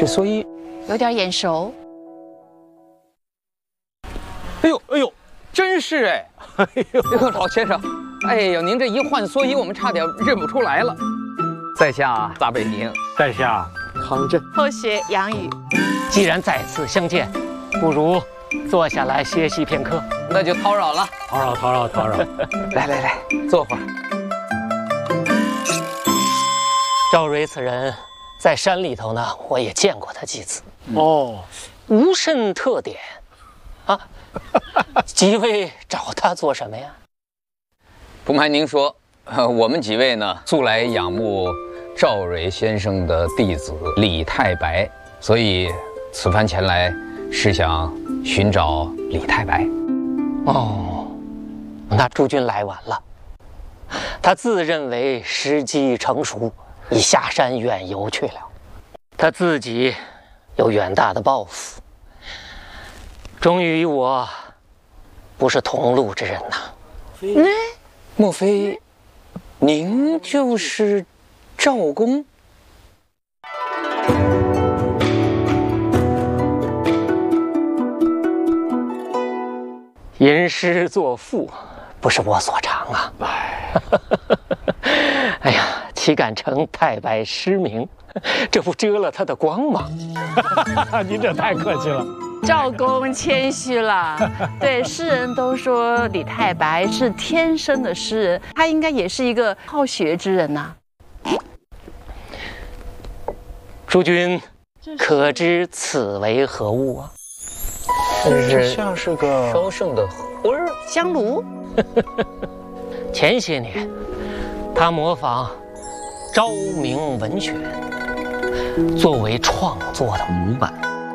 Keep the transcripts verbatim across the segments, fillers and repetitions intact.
这蓑衣有点眼熟。 哎呦哎呦，真是哎！哎呦，老先生，哎呦，您这一换蓑衣，我们差点认不出来了。在下撒贝宁， 在下康震， 后学杨宇。 既然再次相见，不如坐下来歇息片刻。 那就叨扰了， 叨扰叨扰叨扰。 来来来，坐会儿。 赵蕊此人，在山里头呢，我也见过他几次。 哦， 无甚特点，啊。几位找他做什么呀？ 不瞒您说，呃，我们几位呢，素来仰慕赵蕊先生的弟子李太白，所以此番前来是想寻找李太白。 哦，那诸君来晚了。他自认为时机成熟，已下山远游去了。他自己有远大的抱负，终于与我不是同路之人呐。 嗯，莫非您就是赵公？ 吟诗作赋，不是我所长啊。哎呀，岂敢称太白失明？这不遮了他的光吗？ 您这太客气了。 赵公谦虚了。对，诗人都说李太白是天生的诗人，他应该也是一个好学之人呐、啊。 诸君可知此为何物啊？ 这像是个烧剩的灰儿， 香炉。 前些年，他模仿昭明文选，作为创作的模板。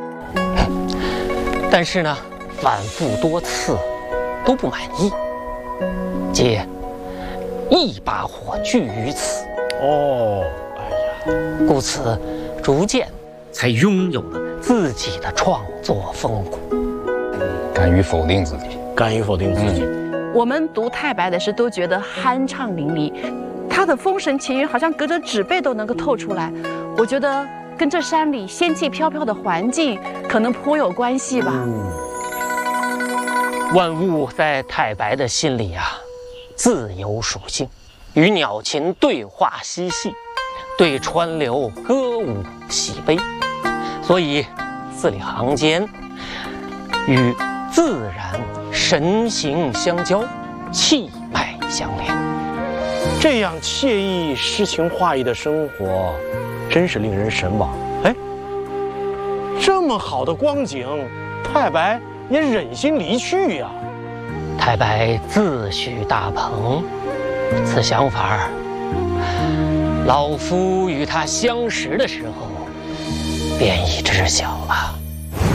但是呢，反复多次都不满意，皆一把火炬于此。 哦，哎呀， 故此逐渐才拥有了自己的创作风骨。 敢于否定自己， 敢于否定自己。 嗯、我们读太白的诗都觉得酣畅淋漓，他的风神情韵好像隔着纸背都能够透出来。我觉得跟这山里仙气飘飘的环境可能颇有关系吧。 嗯、 万物在太白的心里啊，自有属性，与鸟禽对话嬉戏，对川流歌舞喜悲，所以字里行间与自然神形相交，气脉相连。 这样惬意诗情画意的生活，真是令人神往。哎，这么好的光景，太白也忍心离去呀？ 太白自诩大鹏，此想法老夫与他相识的时候便已知晓了。